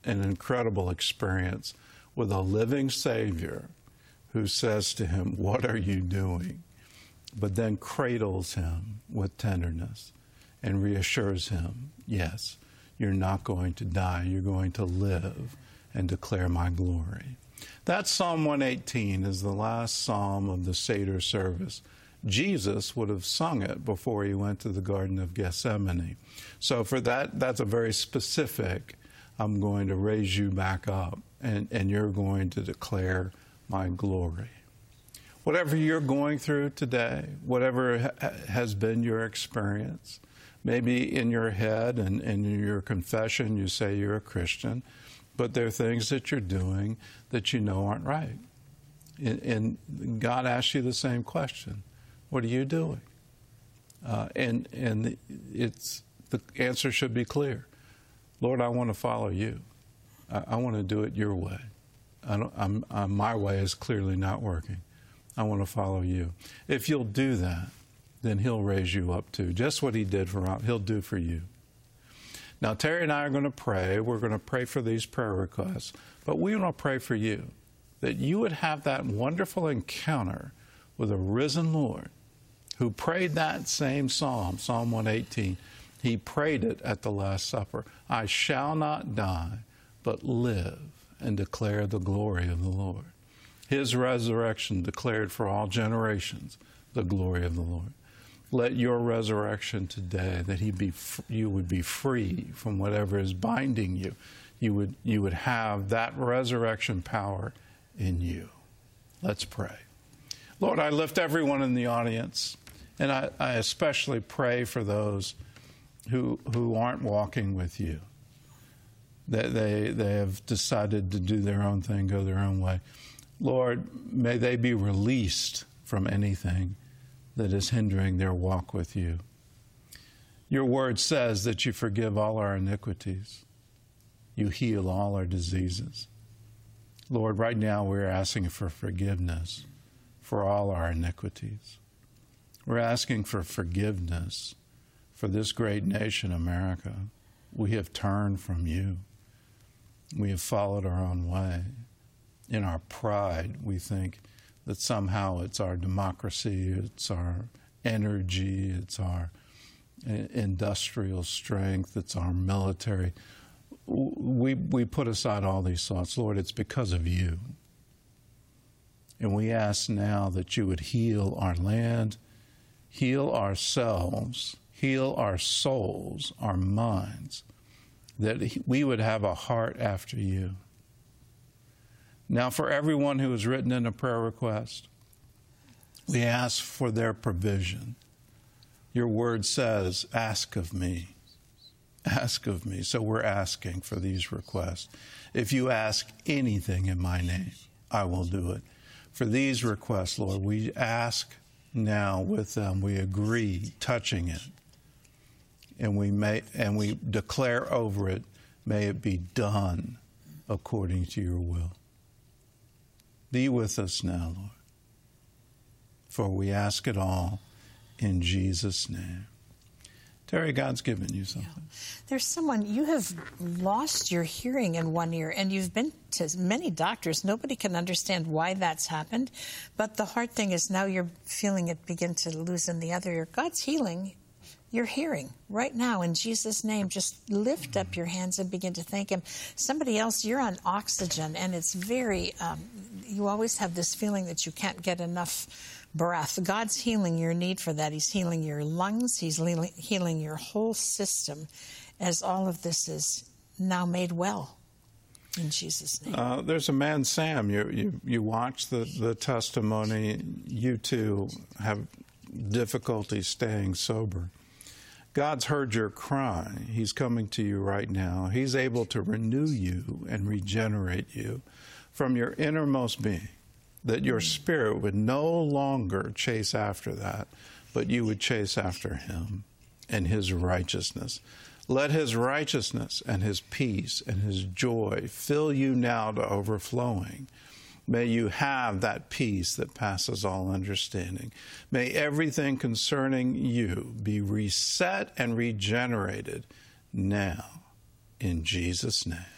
an incredible experience with a living Savior who says to him, "What are you doing?" But then cradles him with tenderness and reassures him, "Yes, you're not going to die. You're going to live and declare my glory." That Psalm 118 is the last psalm of the Seder service. Jesus would have sung it before he went to the Garden of Gethsemane. So for that's a very specific, I'm going to raise you back up, and you're going to declare my glory. Whatever you're going through today, whatever has been your experience, maybe in your head and in your confession you say you're a Christian, but there are things that you're doing that you know aren't right. And God asks you the same question. What are you doing? And the answer should be clear. Lord, I want to follow you. I want to do it your way. My way is clearly not working. I want to follow you. If you'll do that, then he'll raise you up too. Just what he did for us, he'll do for you. Now, Terry and I are going to pray. We're going to pray for these prayer requests. But we want to pray for you, that you would have that wonderful encounter with a risen Lord who prayed that same psalm, Psalm 118. He prayed it at the Last Supper. I shall not die, but live and declare the glory of the Lord. His resurrection declared for all generations the glory of the Lord. Let your resurrection today, that you would be free from whatever is binding you. You would have that resurrection power in you. Let's pray. Lord, I lift everyone in the audience, and I especially pray for those who aren't walking with you. They have decided to do their own thing, go their own way. Lord, may they be released from anything that is hindering their walk with you. Your word says that you forgive all our iniquities. You heal all our diseases. Lord, right now we're asking for forgiveness for all our iniquities. We're asking for forgiveness for this great nation, America. We have turned from you. We have followed our own way. In our pride, we think that somehow it's our democracy, it's our energy, it's our industrial strength, it's our military. We put aside all these thoughts. Lord, it's because of you. And we ask now that you would heal our land, heal ourselves, heal our souls, our minds, that we would have a heart after you. Now, for everyone who has written in a prayer request, we ask for their provision. Your word says, ask of me. Ask of me. So we're asking for these requests. If you ask anything in my name, I will do it. For these requests, Lord, we ask now with them. We agree, touching it. And we declare over it, may it be done according to your will. Be with us now, Lord, for we ask it all in Jesus' name. Terry, God's given you something. Yeah. There's someone, you have lost your hearing in one ear, and you've been to many doctors. Nobody can understand why that's happened. But the hard thing is now you're feeling it begin to lose in the other ear. God's healing your hearing right now in Jesus' name. Just lift up your hands and begin to thank him. Somebody else, you're on oxygen, and it's very, you always have this feeling that you can't get enough breath. God's healing your need for that. He's healing your lungs. He's healing your whole system as all of this is now made well in Jesus' name. There's a man, Sam. You watch the testimony. You too have difficulty staying sober. God's heard your cry. He's coming to you right now. He's able to renew you and regenerate you from your innermost being, that your spirit would no longer chase after that, but you would chase after him and his righteousness. Let his righteousness and his peace and his joy fill you now to overflowing. May you have that peace that passes all understanding. May everything concerning you be reset and regenerated now in Jesus' name.